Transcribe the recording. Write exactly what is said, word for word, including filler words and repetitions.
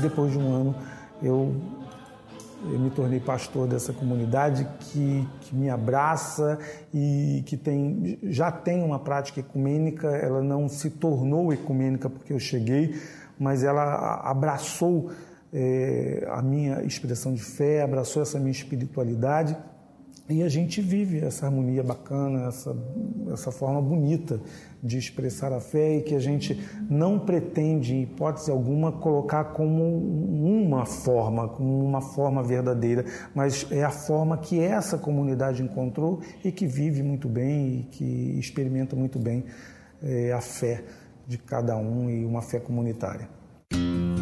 depois de um ano eu, eu me tornei pastor dessa comunidade que, que me abraça e que tem, já tem uma prática ecumênica. Ela não se tornou ecumênica porque eu cheguei, mas ela abraçou é, a minha expressão de fé, abraçou essa minha espiritualidade. E a gente vive essa harmonia bacana, essa, essa forma bonita de expressar a fé, e que a gente não pretende, em hipótese alguma, colocar como uma forma, como uma forma verdadeira, mas é a forma que essa comunidade encontrou e que vive muito bem e que experimenta muito bem é, a fé de cada um, e uma fé comunitária.